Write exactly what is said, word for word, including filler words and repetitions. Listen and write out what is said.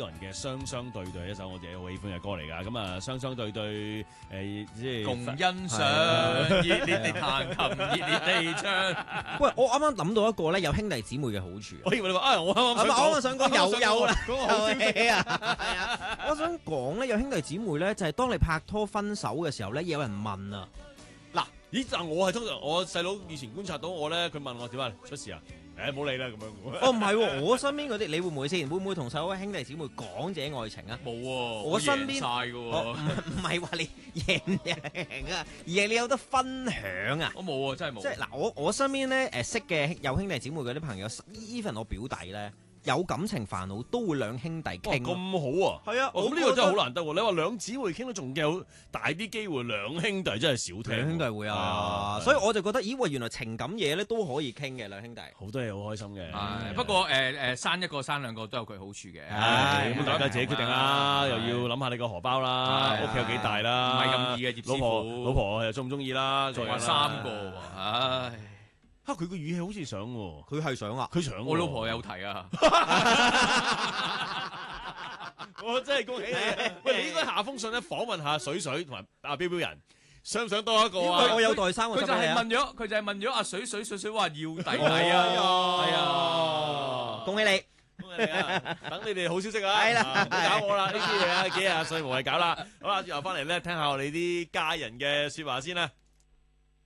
Beyond 嘅雙雙對對，一首我自己好喜歡嘅歌嚟㗎。咁啊，雙雙對對誒，即係共欣賞，熱烈地彈琴，熱烈地唱。 喂，我啱啱諗到一個咧，有兄弟姊妹嘅好處。 我以為你話啊，我啱啱係咪我啱啱想講有有啦， 嗰個好消息啊，係啊！我想講咧，有兄弟姊妹咧，就係當你拍拖分手嘅時候咧，有人問啊， 嗱，咦？但我係通常我細佬以前觀察到我咧，佢問我點啊？出事啊？誒，冇理啦咁樣。 哦，唔係喎，我身邊嗰啲，你會唔會先？會唔會同細佬兄弟姊妹講自己愛情啊？ 冇喎， 我身邊晒㗎我喎， 唔唔係話你贏贏啊，而係你有得分享啊！ 我冇喎，真係冇。 即係嗱，我我身邊咧誒識嘅有兄弟姊妹嗰啲朋友，even 我表弟咧有感情煩惱都會兩兄弟哇， 傾。 咁好啊！ 係啊， 哦，咁呢個真係好難得喎！你話兩姊妹傾到仲有大啲機會，兩兄弟真係少聽。 兩兄弟會啊，所以我就覺得，咦喂，原來情感嘢咧都可以傾嘅兩兄弟。 好多嘢好開心嘅。 係不過誒誒，生一個生兩個都有佢好處嘅。 係咁，大家自己決定啦，又要諗下你個荷包啦，屋企有幾大啦， 唔係咁易嘅，葉師老婆傅。 老婆又中唔中意啦？ 仲話三個喎，唉！ 嚇佢個語氣好似想喎， 佢係想啊， 佢想喎。 我老婆有提啊。 我真係恭喜你！喂，你應該下封信咧訪問下水水同埋阿標標人，想唔想多一個啊？ 我有代生，我佢就係係問咗，佢就係問咗阿水水水水話要弟弟係啊， 係啊， 恭喜你！ 恭喜你啊！等你哋好消息啊！ 係啦啊唔好搞我啦，呢啲嘢啊幾廿歲無謂搞啦。好啦，之後翻嚟咧聽下我哋啲家人嘅説話先啦。